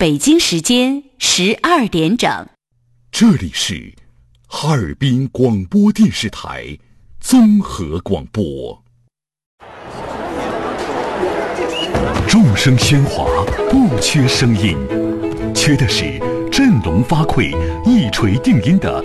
北京时间12点整。 这里是哈尔滨广播电视台综合广播。众声喧哗，不缺声音，缺的是振聋发聩、一锤定音的